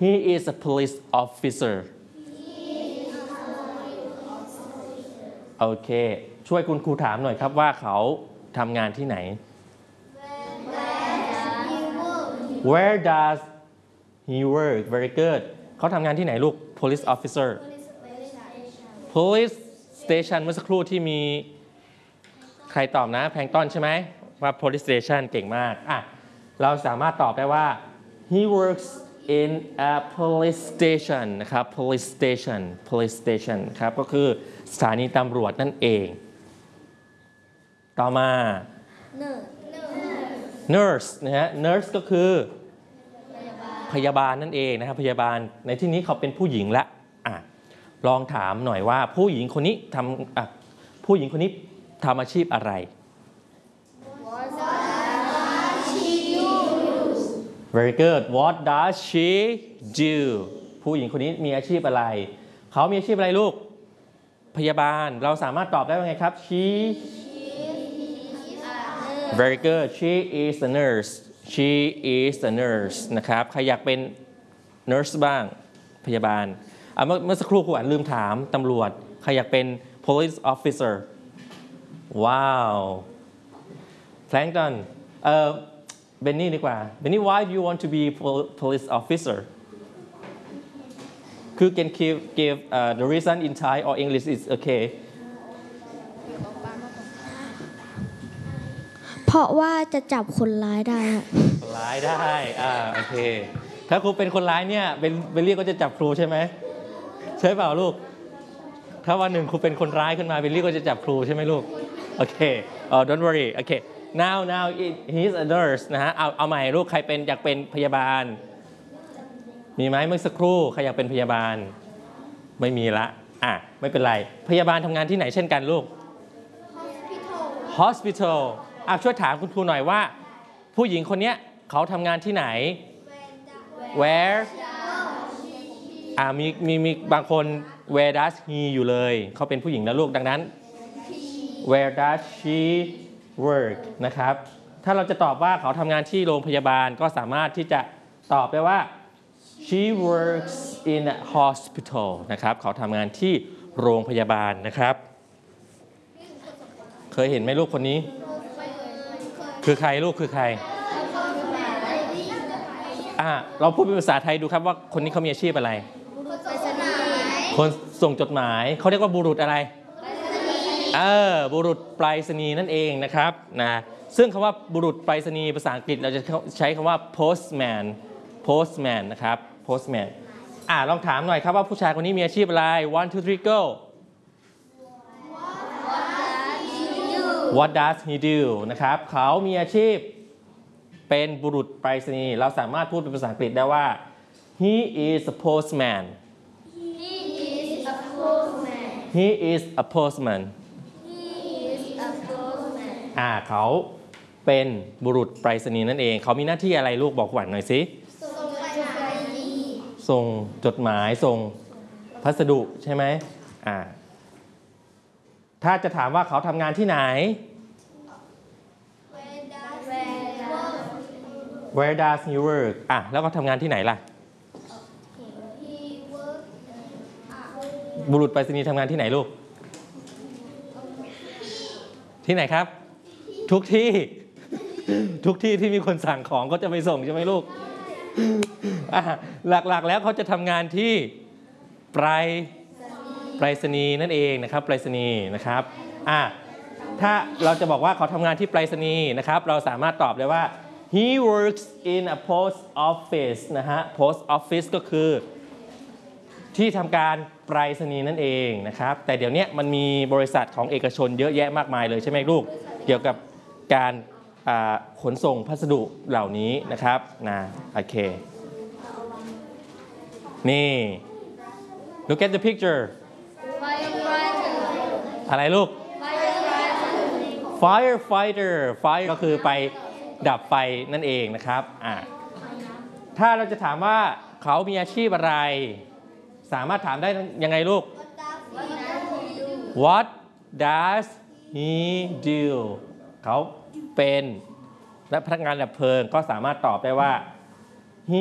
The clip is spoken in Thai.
he is a police officer โอเคช่วยคุณครูถามหน่อยครับว่าเขาทำงานที่ไหน Where does he work very good เขาทำงานที่ไหนลูก police officer police station เมื่อสักครู่ที่มีใครตอบนะแพลงก์ต้นใช่ไหมว่า police station เก่งมากอ่ะเราสามารถตอบได้ว่า he works in a police station นะครับ police station ครับก็คือสถานีตำรวจนั่นเองต่อมา nurse นะฮะ nurse ก็คือพยาบาลนั่นเองนะครับพยาบาลในที่นี้เขาเป็นผู้หญิงละลองถามหน่อยว่าผู้หญิงคนนี้ทำอาชีพอะไร Very good What does she do ผู้หญิงคนนี้มีอาชีพอะไรเขามีอาชีพอะไรลูกพยาบาลเราสามารถตอบได้ว่าไงครับ She Very good She is a nurse She is a nurse นะครับใครอยากเป็น nurse บ้างพยาบาลเมื่อสักครู่ครูอ่านลืมถามตำรวจใครอยากเป็น police officer ว้าวแพลงก์ตันเบนนี่ดีกว่าเบนนี่ why do you want to be police officer คือ can give the reason in Thai or English is okay เพราะว่าจะจับคนร้ายได้คนร้ายได้โอเคถ้าครูเป็นคนร้ายเนี่ยเบลลี่ก็จะจับครูใช่ไหมใช่เปล่าลูกถ้าวันหนึ่งครูเป็นคนร้ายขึ้นมาเบลลี่ก็จะจับครูใช่ไหมลูกโอเคdon't worry โอเค now he's a nurse นะฮะเอาใหม่ลูกใครอยากเป็นพยาบาลมีไหมเมื่อสักครู่ใครอยากเป็นพยาบาลไม่มีละไม่เป็นไรพยาบาลทำงานที่ไหนเช่นกันลูก hospital ช่วยถามคุณครูหน่อยว่าผู้หญิงคนนี้เขาทำงานที่ไหน where มีบางคน where does he อยู่เลยเขาเป็นผู้หญิงนะลูกดังนั้น where does she work นะครับถ้าเราจะตอบว่าเขาทำงานที่โรงพยาบาลก็สามารถที่จะตอบได้ว่า she works in a hospital นะครับเขาทำงานที่โรงพยาบาลนะครับเคยเห็นไหมลูกคนนี้คือใครลูกคือใครเราพูดเป็นภาษาไทยดูครับว่าคนนี้เขามีอาชีพอะไรคนส่งจดหมายเขาเรียกว่าบุรุษอะไรบุรุษไปรษณีย์นั่นเองนะครับนะซึ่งคำว่าบุรุษไปรษณีย์ภาษาอังกฤษเราจะใช้คำว่า postman นะครับ postman ลองถามหน่อยครับว่าผู้ชายคนนี้มีอาชีพอะไร one two three go What does he do นะครับเขามีอาชีพเป็นบุรุษไปรษณีย์เราสามารถพูดเป็นภาษาอังกฤษได้ว่า he is a postman He is a postman เขาเป็นบุรุษไปรษณีย์นั่นเองเขามีหน้าที่อะไรลูกบอกหวานหน่อยสิส่งจดหมายส่งพัสดุใช่ไหมถ้าจะถามว่าเขาทำงานที่ไหน Where does he work แล้วก็ทำงานที่ไหนล่ะบุรุษไปรษณีย์ทำงานที่ไหนลูกที่ไหนครับทุกที่ที่มีคนสั่งของก็จะไปส่งใช่ไหมลูกหลักๆแล้วเขาจะทำงานที่ไปรษณีย์นั่นเองนะครับไปรษณีย์นะครับถ้าเราจะบอกว่าเขาทำงานที่ไปรษณีย์นะครับเราสามารถตอบได้ว่า he works in a post office นะฮะ post office ก็คือที่ทำการไปรษณีย์นั่นเองนะครับแต่เดี๋ยวนี้มันมีบริษัทของเอกชนเยอะแยะมากมายเลยใช่ไหมลูกเกี่ยวกับการขนส่งพัสดุเหล่านี้นะครับโอเคนี่ look at the picture อะไรลูก firefighter fire ก็คือไปดับไฟนั่นเองนะครับถ้าเราจะถามว่าเขามีอาชีพอะไรสามารถถามได้ยังไงลูก What does he do เขาเป็นและพนักงานดับเพลิงก็สามารถตอบได้ว่า